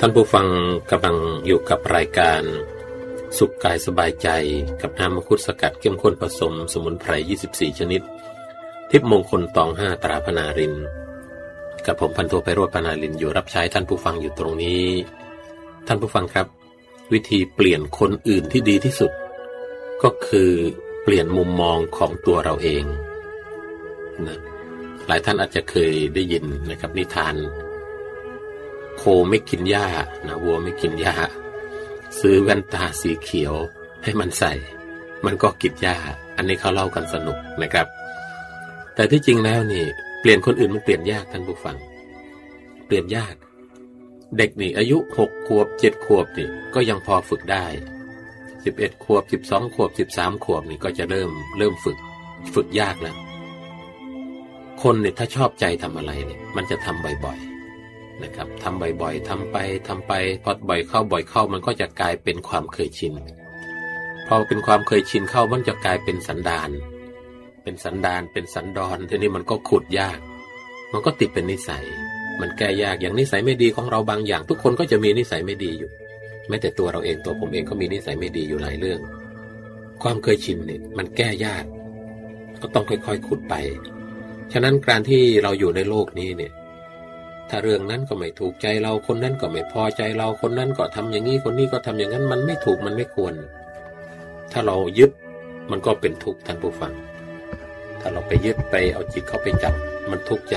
ท่านผู้ฟังกำลังอยู่กับรายการสุขกายสบายใจกับน้ำมังคุดสกัดเข้มข้นผสมสมุนไพร24ชนิดทิพย์มงคลตอง5ตราพนารินกับผมพันโทไพโรจน์พนารินอยู่รับใช้ท่านผู้ฟังอยู่ตรงนี้ท่านผู้ฟังครับวิธีเปลี่ยนคนอื่นที่ดีที่สุดก็คือเปลี่ยนมุมมองของตัวเราเองนะหลายท่านอาจจะเคยได้ยินนะครับนิทานโคไม่กินหญ้านะวัวไม่กินหญ้าซื้อแว่นตาสีเขียวให้มันใส่มันก็กินหญ้าอันนี้เขาเล่ากันสนุกนะครับแต่ที่จริงแล้วนี่เปลี่ยนคนอื่นมันเปลี่ยนยากท่านผู้ฟังเปลี่ยนยากเด็กนี่อายุ6 ขวบ 7 ขวบนี่ก็ยังพอฝึกได้11 ขวบ12 ขวบ13 ขวบนี่ก็จะเริ่มฝึกยากแล้วคนเนี่ยถ้าชอบใจทำอะไรเนี่ยมันจะทำบ่อยๆนะครับทำบ่อยๆทำไปพอบ่อยเข้ามันก็จะกลายเป็นความเคยชินพอเป็นความเคยชินเข้ามันจะกลายเป็นสันดานเป็นสันดอนทีนี้มันก็ขุดยากมันก็ติดเป็นนิสัยมันแก้ยากอย่างนิสัยไม่ดีของเราบางอย่างทุกคนก็จะมีนิสัยไม่ดีอยู่แม้แต่ตัวเราเองตัวผมเองก็มีนิสัยไม่ดีอยู่หลายเรื่องความเคยชินเนี่ยมันแก้ยากก็ต้องค่อยๆขุดไปฉะนั้นการที่เราอยู่ในโลกนี้เนี่ยถ้าเรื่องนั้นก็ไม่ถูกใจเราคนนั้นก็ไม่พอใจเราคนนั้นก็ทำอย่างนี้คนนี้ก็ทำอย่างนั้นมันไม่ถูกมันไม่ควรถ้าเรายึดมันก็เป็นทุกข์ท่านผู้ฟังถ้าเราไปยึดไปเอาจิตเข้าไปจับมันทุกข์ใจ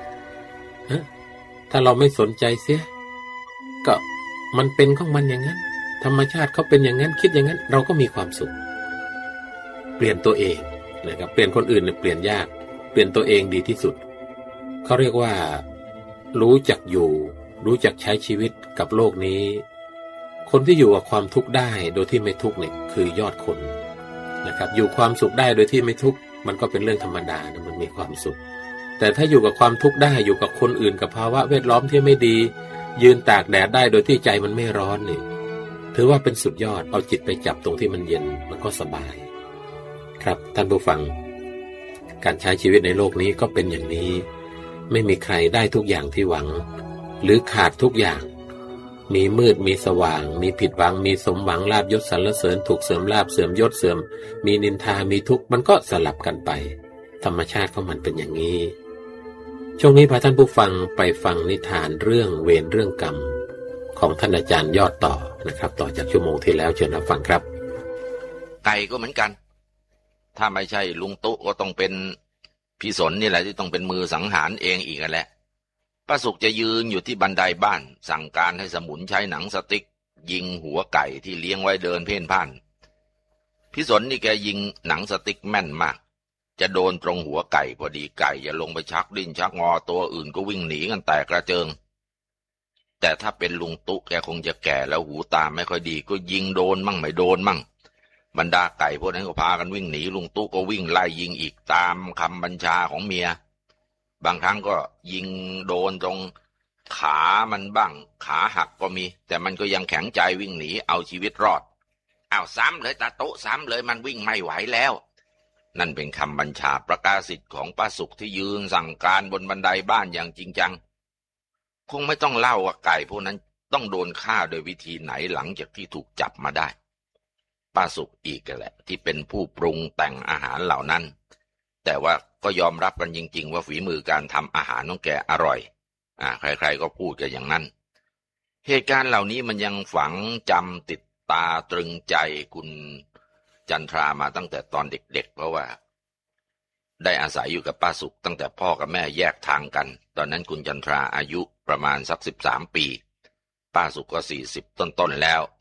ถ้าเราไม่สนใจเสียก็มันเป็นของมันอย่างนั้นธรรมชาติเขาเป็นอย่างนั้นคิดอย่างนั้นเราก็มีความสุขเปลี่ยนตัวเองนะครับเปลี่ยนคนอื่นเนี่ยเปลี่ยนยากเปลี่ยนตัวเองดีที่สุดเขาเรียกว่ารู้จักอยู่รู้จักใช้ชีวิตกับโลกนี้คนที่อยู่กับความทุกข์ได้โดยที่ไม่ทุกข์เนี่ยคือยอดคนนะครับอยู่ความสุขได้โดยที่ไม่ทุกข์มันก็เป็นเรื่องธรรมดานะมันมีความสุขแต่ถ้าอยู่กับความทุกข์ได้อยู่กับคนอื่นกับภาวะแวดล้อมที่ไม่ดียืนตากแดดได้โดยที่ใจมันไม่ร้อนนี่ถือว่าเป็นสุดยอดเอาจิตไปจับตรงที่มันเย็นมันก็สบายครับท่านผู้ฟังการใช้ชีวิตในโลกนี้ก็เป็นอย่างนี้ไม่มีใครได้ทุกอย่างที่หวังหรือขาดทุกอย่างมีมืดมีสว่างมีผิดหวังมีสมหวังลาภยศสรรเสริญถูกเสริมลาภเสื่อมยศเสื่อมมีนินทามีทุกข์มันก็สลับกันไปธรรมชาติของมันเป็นอย่างนี้ช่วงนี้พาท่านผู้ฟังไปฟังนิทานเรื่องเวรเรื่องกรรมของท่านอาจารย์ยอดต่อนะครับต่อจากชั่วโมงที่แล้วเชิญรับฟังครับไก่ก็เหมือนกันถ้าไม่ใช่ลุงตุ๊ก็ต้องเป็นพี่สนนี่แหละที่ต้องเป็นมือสังหารเองอีกแหละป้าสุกจะยืนอยู่ที่บันไดบ้านสั่งการให้สมุนใช้หนังสติ๊กยิงหัวไก่ที่เลี้ยงไว้เดินเพ่นพ่านพี่สนนี่แกยิงหนังสติ๊กแม่นมากจะโดนตรงหัวไก่พอดีไก่อย่าลงไปชักดิ้นชักงอตัวอื่นก็วิ่งหนีกันแตกกระเจิงแต่ถ้าเป็นลุงตุ๊แกคงจะแก่แล้วหูตาไม่ค่อยดีก็ยิงโดนมั่งไม่โดนมั่งบรรดาไก่พวกนั้นก็พากันวิ่งหนีลุงตุ๊ก็วิ่งไล่ยิงอีกตามคำบัญชาของเมียบางครั้งก็ยิงโดนตรงขามันบ้างขาหักก็มีแต่มันก็ยังแข็งใจวิ่งหนีเอาชีวิตรอดอ้าวซ้ำเลยตาตุ๊ซ้ำเลยมันวิ่งไม่ไหวแล้วนั่นเป็นคำบัญชาประกาศสิทธิ์ของป้าสุกที่ยืนสั่งการบนบันไดบ้านอย่างจริงจังคงไม่ต้องเล่าว่าไก่พวกนั้นต้องโดนฆ่าโดยวิธีไหนหลังจากที่ถูกจับมาได้ป้าสุกอีกแหละที่เป็นผู้ปรุงแต่งอาหารเหล่านั้นแต่ว่าก็ยอมรับกันจริงๆว่าฝีมือการทำอาหารของแกอร่อยใครๆก็พูดกันอย่างนั้นเหตุการณ์เหล่านี้มันยังฝังจำติดตาตรึงใจคุณจันทรามาตั้งแต่ตอนเด็กๆเพราะว่าได้อาศัยอยู่กับป้าสุกตั้งแต่พ่อกับแม่แยกทางกันตอนนั้นคุณจันทราอายุประมาณสัก13 ปีป้าสุกก็40ต้นๆแล้ว